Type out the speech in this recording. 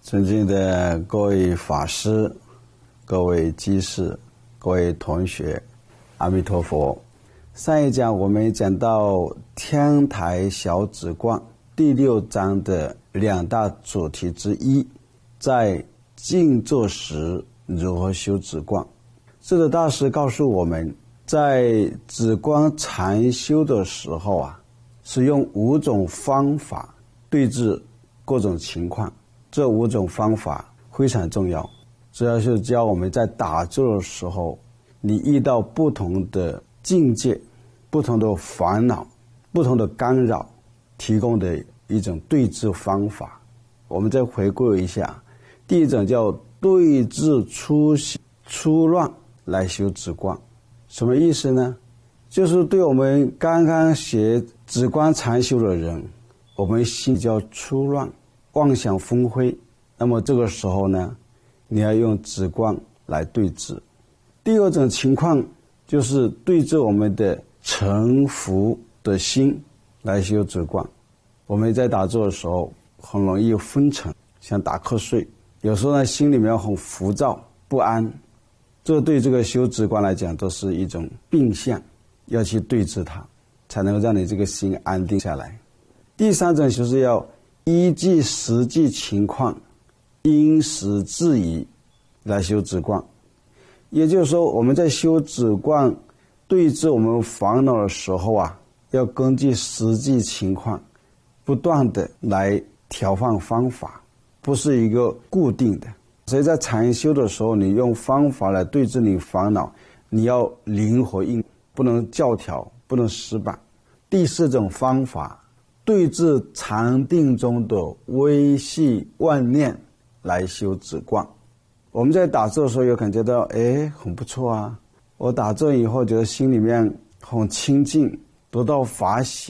尊敬的各位法师、各位居士、各位同学，阿弥陀佛。上一讲我们讲到天台小止观第6章的2大主题之一，在静坐时如何修止观。智者大师告诉我们，在止观禅修的时候是用5种方法对治各种情况。这5种方法非常重要，主要是教我们在打坐的时候，你遇到不同的境界、不同的烦恼、不同的干扰，提供的一种对治方法。我们再回顾一下，第一种叫对治初乱来修止观。什么意思呢？就是对我们刚刚学止观禅修的人，我们心叫初乱，妄想纷飞，那么这个时候呢，你要用止观来对治。第二种情况就是对治我们的沉浮的心来修止观。我们在打坐的时候很容易昏沉，像打瞌睡，有时候呢心里面很浮躁不安，这对这个修止观来讲都是一种病象，要去对治它，才能够让你这个心安定下来。第三种就是要依据实际情况，因时制宜来修止观。也就是说，我们在修止观对治我们烦恼的时候要根据实际情况不断的来调换方法，不是一个固定的。所以在禅修的时候，你用方法来对治你烦恼，你要灵活应，不能教条，不能死板。第4种方法，对治禅定中的微细妄念来修止观。我们在打坐的时候有感觉到很不错我打坐以后觉得心里面很清净，得到法喜，